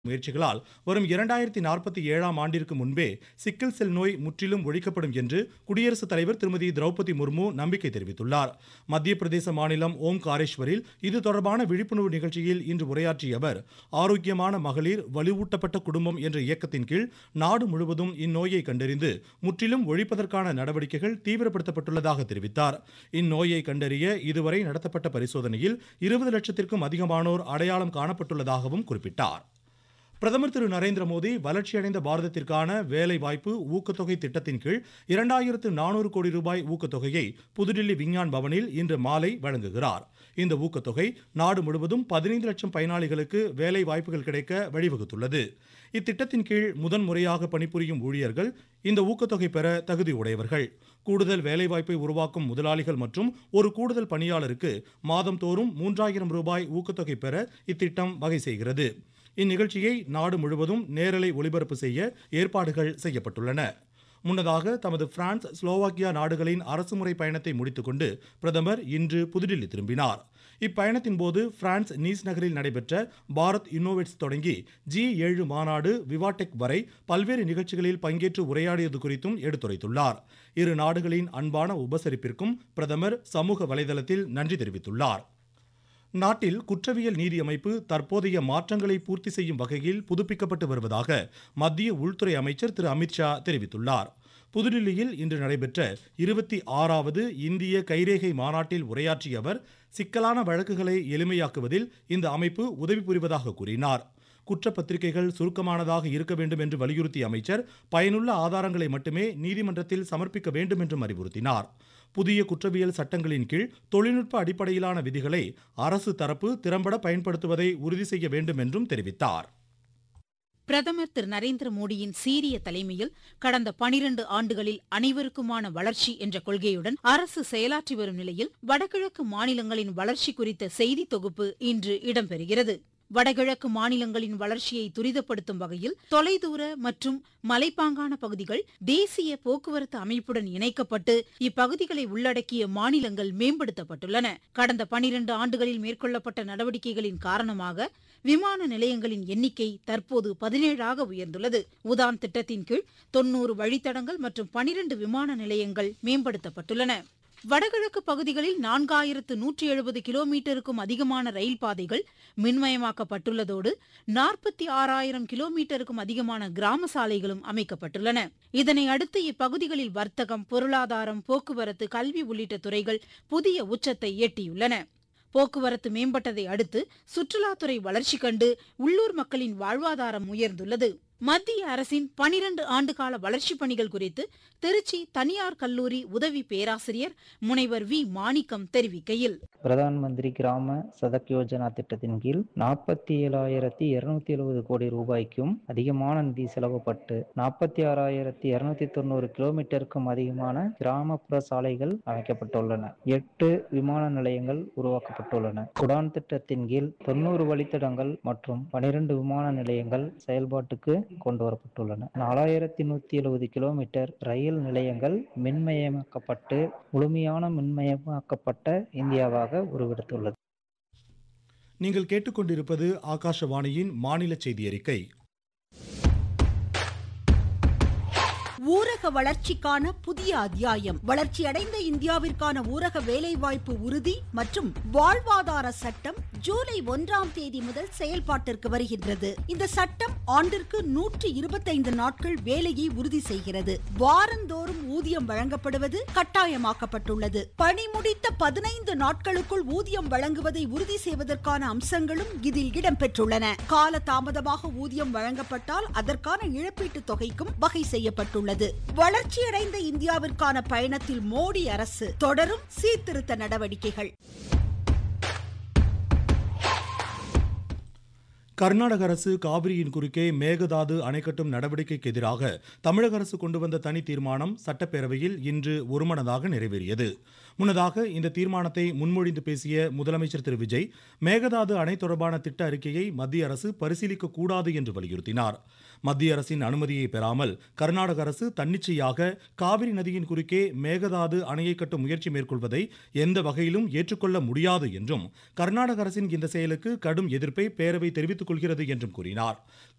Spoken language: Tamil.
முயற்சிகளால் வரும் 2047ஆம் ஆண்டிற்கு முன்பே சிக்கல் செல் நோய் முற்றிலும் ஒழிக்கப்படும் என்று குடியரசுத் தலைவர் திருமதி திரௌபதி முர்மு நம்பிக்கை தெரிவித்துள்ளார். மத்திய பிரதேச மாநிலம் ஓம்காரேஸ்வரில் இது தொடர்பான விழிப்புணர்வு நிகழ்ச்சியில் இன்று உரையாற்றிய அவர், ஆரோக்கியமான மகளிர் வலுவூட்டப்பட்ட குடும்பம் என்ற இயக்கத்தின் கீழ் நாடு முழுவதும் இந்நோயை கண்டறிந்து முற்றிலும் ஒழிப்பதற்கான நடவடிக்கைகள் தீவிரப்படுத்தப்பட்டுள்ளதாக தெரிவித்தார். இந்நோயை கண்டறிய இதுவரை நடத்தப்பட்ட பரிசோதனையில் 20 லட்சத்திற்கும் அதிகமானோர் அடையாளம் காணப்பட்டுள்ளதாகவும் குறிப்பிட்டார். பிரதமர் திரு நரேந்திர மோடி வளர்ச்சியடைந்த பாரதத்திற்கான வேலை வாய்ப்பு ஊக்கத்தொகை திட்டத்தின் கீழ் 2400 கோடி ரூபாய் ஊக்கத்தொகையை புதுடில்லி விஞ்ஞான் பவனில் இன்று மாலை வழங்குகிறார். இந்த ஊக்கத்தொகை நாடு முழுவதும் 15 லட்சம் பயனாளிகளுக்கு வேலை வாய்ப்புகள் கிடைக்க வழிவகுத்துள்ளது. இத்திட்டத்தின் கீழ் முதன்முறையாக பணிபுரியும் ஊழியர்கள் இந்த ஊக்கத்தொகை பெற தகுதி உடையவர்கள். கூடுதல் வேலைவாய்ப்பை உருவாக்கும் முதலாளிகள் மற்றும் ஒரு கூடுதல் பணியாளருக்கு மாதந்தோறும் 3000 ரூபாய் ஊக்கத்தொகை பெற இத்திட்டம் வகை செய்கிறது. இந்நிகழ்ச்சியை நாடு முழுவதும் நேரலை ஒளிபரப்பு செய்ய ஏற்பாடுகள் செய்யப்பட்டுள்ளன. முன்னதாக தமது பிரான்ஸ், ஸ்லோவாக்கியா நாடுகளின் அரசுமுறை பயணத்தை முடித்துக்கொண்டு பிரதமர் இன்று புதுடில்லி திரும்பினார். இப்பயணத்தின் போது பிரான்ஸ் நீஸ் நகரில் நடைபெற்ற பாரத் இன்னோவேட்ஸ் தொடங்கி G7 மாநாடு, விவாடெக் வரை பல்வேறு நிகழ்ச்சிகளில் பங்கேற்று உரையாடியது குறித்தும் எடுத்துரைத்துள்ளார். இரு நாடுகளின் அன்பான உபசரிப்பிற்கும் பிரதமர் சமூக வலைதளத்தில் நன்றி தெரிவித்துள்ளார். நாட்டில் குற்றவியல் நீதி அமைப்பு தற்போதைய மாற்றங்களை பூர்த்தி செய்யும் வகையில் புதுப்பிக்கப்பட்டு வருவதாக மத்திய உள்துறை அமைச்சர் திரு அமித்ஷா தெரிவித்துள்ளார். புதுடில்லியில் இன்று நடைபெற்ற 26வது இந்திய கைரேகை மாநாட்டில் உரையாற்றிய அவர், சிக்கலான வழக்குகளை எளிமையாக்குவதில் இந்த அமைப்பு உதவி புரிவதாக கூறினார். குற்றப்பத்திரிகைகள் சுருக்கமானதாக இருக்க வேண்டும் என்று வலியுறுத்திய அமைச்சர், பயனுள்ள ஆதாரங்களை மட்டுமே நீதிமன்றத்தில் சமர்ப்பிக்க வேண்டும் என்றும் அறிவுறுத்தினார். புதிய குற்றவியல் சட்டங்களின் கீழ் தொழில்நுட்ப அடிப்படையிலான விதிகளை அரசு தரப்பு திறம்பட பயன்படுத்துவதை உறுதி செய்ய வேண்டும் என்றும் தெரிவித்தார். பிரதமர் திரு நரேந்திர மோடியின் சீரிய தலைமையில் கடந்த 12 ஆண்டுகளில் அனைவருக்குமான வளர்ச்சி என்ற கொள்கையுடன் அரசு செயலாற்றி வரும் நிலையில் வடகிழக்கு மாநிலங்களின் வளர்ச்சி குறித்த செய்தி தொகுப்பு இன்று இடம்பெறுகிறது. வடகிழக்கு மாநிலங்களின் வளர்ச்சியை துரிதப்படுத்தும் வகையில் தொலைதூர மற்றும் மலைப்பாங்கான பகுதிகள் தேசிய போக்குவரத்து அமைப்புடன் இணைக்கப்பட்டு இப்பகுதிகளை உள்ளடக்கிய மாநிலங்கள் மேம்படுத்தப்பட்டுள்ளன. கடந்த 12 ஆண்டுகளில் மேற்கொள்ளப்பட்ட நடவடிக்கைகளின் காரணமாக விமான நிலையங்களின் எண்ணிக்கை தற்போது 17ஆக உயர்ந்துள்ளது. உதான் திட்டத்தின் கீழ் 90 வழித்தடங்கள் மற்றும் 12 விமான நிலையங்கள் மேம்படுத்தப்பட்டுள்ளன. வடகிழக்கு பகுதிகளில் 4170 கிலோமீட்டருக்கும் அதிகமான ரயில் பாதைகள் மின்மயமாக்கப்பட்டுள்ளதோடு 46,000 கிலோமீட்டருக்கும் அதிகமான கிராம சாலைகளும் அமைக்கப்பட்டுள்ளன. இதனை அடுத்து இப்பகுதிகளில் வர்த்தகம், பொருளாதாரம், போக்குவரத்து, கல்வி உள்ளிட்ட துறைகள் புதிய உச்சத்தை எட்டியுள்ளன. போக்குவரத்து மேம்பட்டதை அடுத்து சுற்றுலாத்துறை வளர்ச்சி கண்டு உள்ளூர் மக்களின் வாழ்வாதாரம் உயர்ந்துள்ளது. மத்திய அரசின் 12 ஆண்டுகால வளர்ச்சிப் பணிகள் குறித்து திருச்சி தனியார் கல்லூரி உதவி பேராசிரியர் முனைவர் வி. மாணிக்கம் தெரிவிக்கையில், பிரதான் மந்திரி கிராம சதக் யோஜனா திட்டத்தின் கீழ் 47,270 கோடி ரூபாய்க்கும் அதிகமான நிதி செலவுப்பட்டு 46,290 கிலோமீட்டருக்கும் அதிகமான கிராமப்புற சாலைகள் அமைக்கப்பட்டுள்ளன. 8 விமான நிலையங்கள் உருவாக்கப்பட்டுள்ளன. உடான் திட்டத்தின் கீழ் 90 வழித்தடங்கள் மற்றும் 12 விமான நிலையங்கள் செயல்பாட்டுக்கு கொண்டு வரப்பட்டுள்ளன. 4170 கிலோமீட்டர் ரயில் நிலையங்கள் மின்மயமாக்கப்பட்டு முழுமையான மின்மயமாக்கப்பட்ட இந்தியாவாக உருவெடுத்துள்ளது. நீங்கள் கேட்டுக்கொண்டிருப்பது ஆகாஷவாணியின் மாநில செய்தி அறிக்கை. ஊரக வளர்ச்சிக்கான புதிய அத்தியாயம். வளர்ச்சியடைந்த இந்தியாவிற்கான ஊரக வேலைவாய்ப்பு உறுதி மற்றும் வாழ்வாதார சட்டம் ஜூலை 1ஆம் தேதி முதல் செயல்பாட்டிற்கு வருகின்றது. இந்த சட்டம் ஆண்டிற்கு 125 நாட்கள் வேலையை உறுதி செய்கிறது. வாரந்தோறும் ஊதியம் வழங்கப்படுவது கட்டாயமாக்கப்பட்டுள்ளது. பணி முடித்த 15 நாட்களுக்குள் ஊதியம் வழங்குவதை உறுதி செய்வதற்கான அம்சங்களும் இதில் இடம்பெற்றுள்ளன. கால தாமதமாக ஊதியம் வழங்கப்பட்டால் அதற்கான இழப்பீட்டுத் தொகைக்கும் வகை செய்யப்பட்டுள்ளது. வளர்ச்சியடைந்த இந்தியாவிற்கான பயணத்தில் மோடி அரசு தொடரும் சீர்திருத்த நடவடிக்கைகள். கர்நாடக அரசு காவிரியின் குறுக்கே மேகதாது அணை கட்டும் நடவடிக்கைக்கு எதிராக தமிழக அரசு கொண்டு வந்த தனி தீர்மானம் சட்டப்பேரவையில் இன்று ஒருமனதாக நிறைவேறியது. முன்னதாக இந்த தீர்மானத்தை முன்மொழிந்து பேசிய முதலமைச்சர் திரு விஜய், மேகதாது அணை தொடர்பான திட்ட அறிக்கையை மத்திய அரசு பரிசீலிக்க கூடாது என்று வலியுறுத்தினார். மத்திய அரசின் அனுமதியை பெறாமல் கர்நாடக அரசு தன்னிச்சையாக காவிரி நதியின் குறுக்கே மேகதாது அணையை கட்டும் முயற்சி மேற்கொள்வதை எந்த வகையிலும் ஏற்றுக்கொள்ள முடியாது என்றும், கர்நாடக அரசின் இந்த செயலுக்கு கடும் எதிர்ப்பை பேரவை தெரிவித்துக் கொள்கிறது என்றும் கூறினார்.